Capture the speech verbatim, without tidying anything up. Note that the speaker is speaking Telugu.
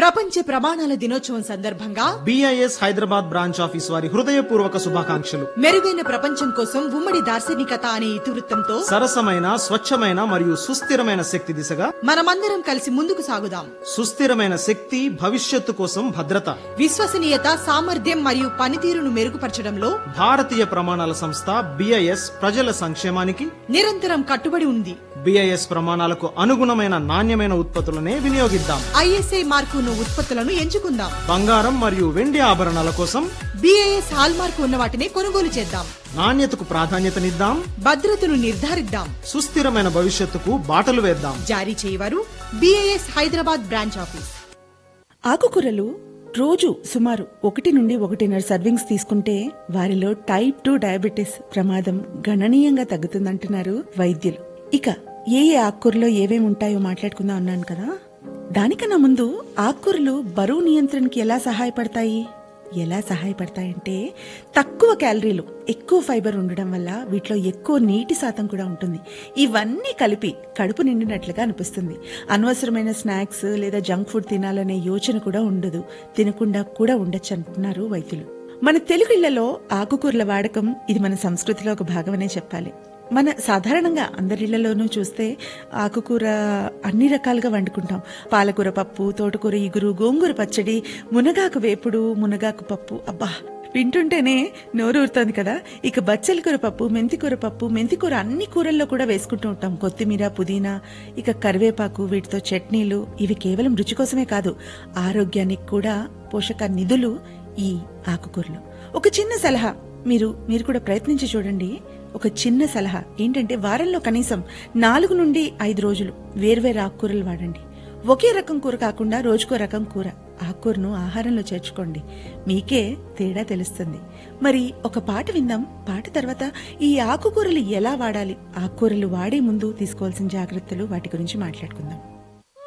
ప్రపంచ ప్రమాణాల దినోత్సవం సందర్భంగా బిఐఎస్ హైదరాబాద్ బ్రాంచ్ ఆఫీస్ వారి హృదయపూర్వక శుభాకాంక్షలు. మెరుగైన ప్రపంచం కోసం ఉమ్మడి దార్శనికత అనే ఇతివృత్తంతో సరసమైన, స్వచ్ఛమైన మరియు సుస్థిరమైన శక్తి దిశగా మనమందరం కలిసి ముందుకు సాగుదాం. సుస్థిరమైన శక్తి, భవిష్యత్తు కోసం భద్రత, విశ్వసనీయత, సామర్థ్యం మరియు పనితీరును మెరుగుపరచడంలో భారతీయ ప్రమాణాల సంస్థ బిఐఎస్ ప్రజల సంక్షేమానికి నిరంతరం కట్టుబడి ఉంది. బిఐఎస్ ప్రమాణాలకు అనుగుణమైన నాణ్యమైన ఉత్పత్తులనే వినియోగిద్దాం. ఐఎస్ఐ మార్కున్న ఉత్పత్తులను ఎంచుకుందాం. బంగారం మరియు వెండి ఆభరణాల కోసం బిఐఎస్ హాల్ మార్కు ఉన్న వాటిని కొనుగోలు చేద్దాం. నాణ్యతకు ప్రాధాన్యతనిద్దాం. భద్రతను నిర్ధారిద్దాం. సుస్థిరమైన భవిష్యత్తుకు బాటలు వేద్దాం. జారీ చేయవారు బిఐఎస్ హైదరాబాద్ బ్రాంచ్ ఆఫీస్. ఆకుకూరలు రోజు సుమారు ఒకటి నుండి ఒకటిన్నర సర్వింగ్స్ తీసుకుంటే వారిలో టైప్ టూ డయాబెటీస్ ప్రమాదం గణనీయంగా తగ్గుతుందంటున్నారు వైద్యులు. ఇక ఏ ఏ ఆకుకూరలో ఏవేమి ఉంటాయో మాట్లాడుకుందాం అన్నాను కదా. దానికన్నా ముందు ఆకుకూరలు బరువు నియంత్రణకి ఎలా సహాయపడతాయి ఎలా సహాయపడతాయంటే తక్కువ క్యాలరీలు, ఎక్కువ ఫైబర్ ఉండడం వల్ల వీటిలో ఎక్కువ నీటి శాతం కూడా ఉంటుంది. ఇవన్నీ కలిపి కడుపు నిండినట్లుగా అనిపిస్తుంది. అనవసరమైన స్నాక్స్ లేదా జంక్ ఫుడ్ తినాలనే యోచన కూడా ఉండదు. తినకుండా కూడా ఉండొచ్చు అంటున్నారు వైద్యులు. మన తెలుగు ఇళ్లలో ఆకుకూరల వాడకం ఇది మన సంస్కృతిలో ఒక భాగమనే చెప్పాలి. మన సాధారణంగా అందరిళ్లలోనూ చూస్తే ఆకుకూర అన్ని రకాలుగా వండుకుంటాం. పాలకూర పప్పు, తోటకూర ఇగురు, గోంగూర పచ్చడి, మునగాకు వేపుడు, మునగాకు పప్పు. అబ్బా, వింటుంటేనే నోరూరుతోంది కదా. ఇక బచ్చల కూర పప్పు, మెంతికూర పప్పు, మెంతికూర అన్ని కూరల్లో కూడా వేసుకుంటూ ఉంటాం. కొత్తిమీర, పుదీనా, ఇక కరివేపాకు, వీటితో చట్నీలు. ఇవి కేవలం రుచి కోసమే కాదు, ఆరోగ్యానికి కూడా పోషక నిధులు ఈ ఆకుకూరలు. ఒక చిన్న సలహా, మీరు మీరు కూడా ప్రయత్నించి చూడండి. ఒక చిన్న సలహా ఏంటంటే వారంలో కనీసం నాలుగు నుండి ఐదు రోజులు వేర్వేరు ఆకుకూరలు వాడండి. ఒకే రకం కూర కాకుండా రోజుకో రకం కూర ఆకుకూరను ఆహారంలో చేర్చుకోండి. మీకే తేడా తెలుస్తుంది. మరి ఒక పాట విందాం. పాట తర్వాత ఈ ఆకుకూరలు ఎలా వాడాలి, ఆకుకూరలు వాడే ముందు తీసుకోవాల్సిన జాగ్రత్తలు, వాటి గురించి మాట్లాడుకుందాం.